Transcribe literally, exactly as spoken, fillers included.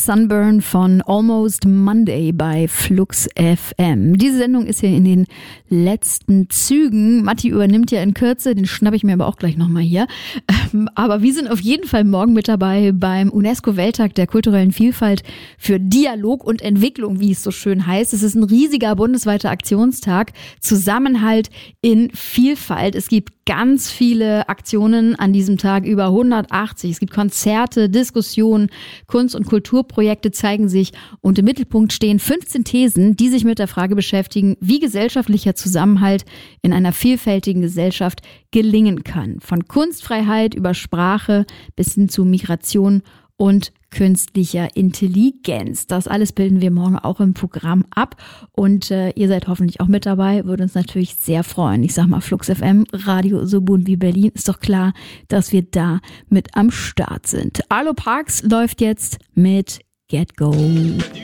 Sunburn von Almost Monday bei Flux F M. Diese Sendung ist hier in den letzten Zügen. Matti übernimmt ja in Kürze, den schnappe ich mir aber auch gleich nochmal hier. Aber wir sind auf jeden Fall morgen mit dabei beim UNESCO-Welttag der kulturellen Vielfalt für Dialog und Entwicklung, wie es so schön heißt. Es ist ein riesiger bundesweiter Aktionstag. Zusammenhalt in Vielfalt. Es gibt ganz viele Aktionen an diesem Tag, über hundertachtzig. Es gibt Konzerte, Diskussionen, Kunst- und Kulturprojekte zeigen sich und im Mittelpunkt stehen fünfzehn Thesen, die sich mit der Frage beschäftigen, wie gesellschaftlicher Zusammenhalt in einer vielfältigen Gesellschaft gelingen kann. Von Kunstfreiheit über Sprache bis hin zu Migration und künstlicher Intelligenz. Das alles bilden wir morgen auch im Programm ab und äh, ihr seid hoffentlich auch mit dabei, würde uns natürlich sehr freuen. Ich sag mal, Flux F M, Radio so bunt wie Berlin, ist doch klar, dass wir da mit am Start sind. Arlo Parks läuft jetzt mit Get Go.